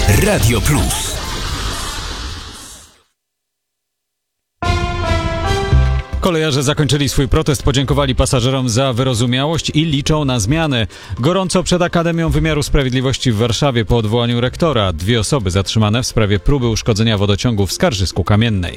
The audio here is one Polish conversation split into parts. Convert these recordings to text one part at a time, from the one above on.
Radio Plus. Kolejarze zakończyli swój protest, podziękowali pasażerom za wyrozumiałość i liczą na zmiany. Gorąco przed Akademią Wymiaru Sprawiedliwości w Warszawie po odwołaniu rektora. 2 osoby zatrzymane w sprawie próby uszkodzenia wodociągu w Skarżysku-Kamiennej.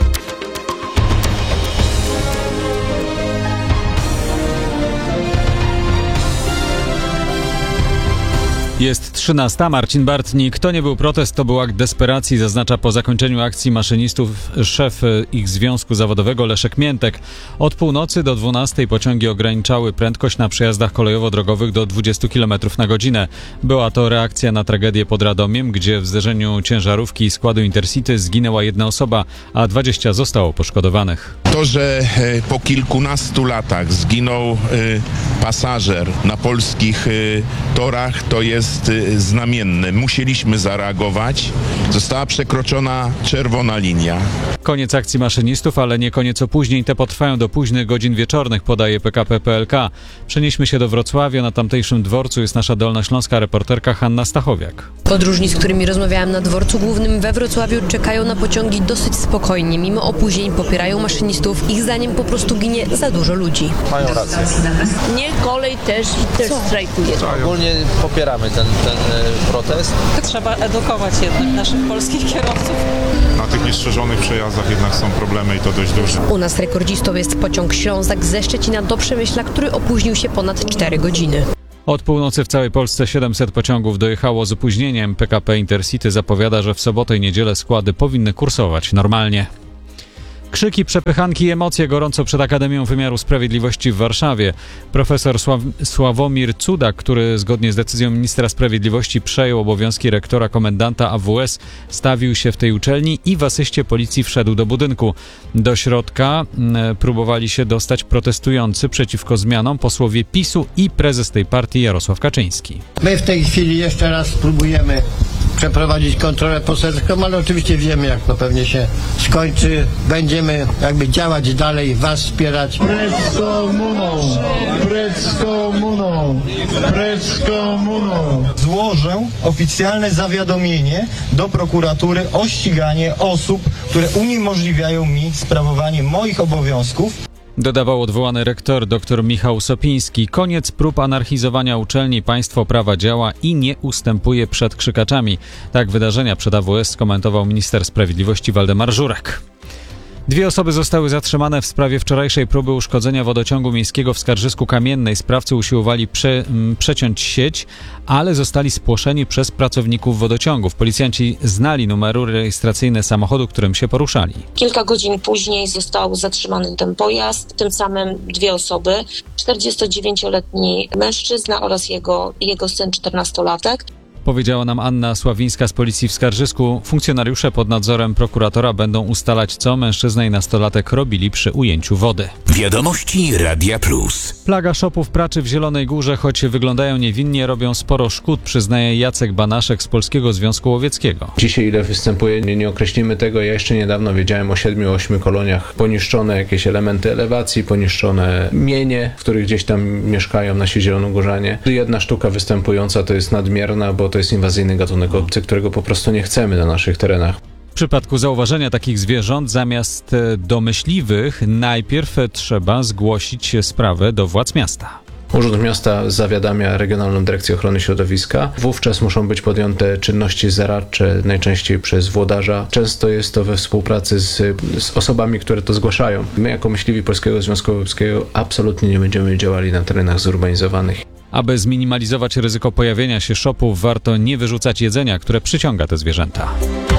Jest 13. Marcin Bartnik. To nie był protest, to był akt desperacji, zaznacza po zakończeniu akcji maszynistów szef ich związku zawodowego Leszek Miętek. Od północy do 12 pociągi ograniczały prędkość na przejazdach kolejowo-drogowych do 20 km na godzinę. Była to reakcja na tragedię pod Radomiem, gdzie w zderzeniu ciężarówki i składu Intercity zginęła 1 osoba, a 20 zostało poszkodowanych. To, że po kilkunastu latach zginął pasażer na polskich torach, to jest znamienne. Musieliśmy zareagować. Została przekroczona czerwona linia. Koniec akcji maszynistów, ale nie koniec opóźnień. Te potrwają do późnych godzin wieczornych, podaje PKP PLK. Przenieśmy się do Wrocławia. Na tamtejszym dworcu jest nasza dolnośląska reporterka Hanna Stachowiak. Podróżni, z którymi rozmawiałam na dworcu głównym we Wrocławiu, czekają na pociągi dosyć spokojnie. Mimo opóźnień popierają maszynistów. Ich zdaniem po prostu ginie za dużo ludzi. Mają rację. Nie, kolej też strajkuje. Ogólnie popieramy ten protest. Trzeba edukować jednak naszych polskich kierowców. Na tych niestrzeżonych przejazdach jednak są problemy i to dość duże. U nas rekordzistą jest pociąg Ślązak ze Szczecina do Przemyśla, który opóźnił się ponad 4 godziny. Od północy w całej Polsce 700 pociągów dojechało z opóźnieniem. PKP Intercity zapowiada, że w sobotę i niedzielę składy powinny kursować normalnie. Krzyki, przepychanki i emocje gorąco przed Akademią Wymiaru Sprawiedliwości w Warszawie. Profesor Sławomir Cudak, który zgodnie z decyzją ministra sprawiedliwości przejął obowiązki rektora komendanta AWS, stawił się w tej uczelni i w asyście policji wszedł do budynku. Do środka próbowali się dostać protestujący przeciwko zmianom posłowie PiS-u i prezes tej partii Jarosław Kaczyński. My w tej chwili jeszcze raz próbujemy przeprowadzić kontrolę poselską, ale oczywiście wiemy, jak to pewnie się skończy. Będziemy jakby działać dalej, was wspierać. Precz z komuną! Precz z komuną! Precz z komuną! Złożę oficjalne zawiadomienie do prokuratury o ściganie osób, które uniemożliwiają mi sprawowanie moich obowiązków. Dodawał odwołany rektor dr Michał Sopiński. Koniec prób anarchizowania uczelni, państwo prawa działa i nie ustępuje przed krzykaczami. Tak wydarzenia przed AWS skomentował minister sprawiedliwości Waldemar Żurek. 2 osoby zostały zatrzymane w sprawie wczorajszej próby uszkodzenia wodociągu miejskiego w Skarżysku-Kamiennej. Sprawcy usiłowali przeciąć sieć, ale zostali spłoszeni przez pracowników wodociągów. Policjanci znali numery rejestracyjne samochodu, którym się poruszali. Kilka godzin później został zatrzymany ten pojazd, tym samym 2 osoby, 49-letni mężczyzna oraz jego syn 14-latek. Powiedziała nam Anna Sławińska z policji w Skarżysku. Funkcjonariusze pod nadzorem prokuratora będą ustalać, co mężczyzna i nastolatek robili przy ujęciu wody. Wiadomości Radia Plus. Plaga szopów praczy w Zielonej Górze, choć wyglądają niewinnie, robią sporo szkód, przyznaje Jacek Banaszek z Polskiego Związku Łowieckiego. Dzisiaj ile występuje, nie określimy tego. Ja jeszcze niedawno wiedziałem o 7-8 koloniach. Poniszczone jakieś elementy elewacji, poniszczone mienie, w których gdzieś tam mieszkają nasi zielonogórzanie. 1 sztuka występująca to jest nadmierna, bo to jest inwazyjny gatunek obcy, którego po prostu nie chcemy na naszych terenach. W przypadku zauważenia takich zwierząt, zamiast do myśliwych, najpierw trzeba zgłosić sprawę do władz miasta. Urząd Miasta zawiadamia Regionalną Dyrekcję Ochrony Środowiska. Wówczas muszą być podjęte czynności zaradcze, najczęściej przez włodarza. Często jest to we współpracy z osobami, które to zgłaszają. My jako myśliwi Polskiego Związku Łowieckiego absolutnie nie będziemy działali na terenach zurbanizowanych. Aby zminimalizować ryzyko pojawienia się szopów, warto nie wyrzucać jedzenia, które przyciąga te zwierzęta.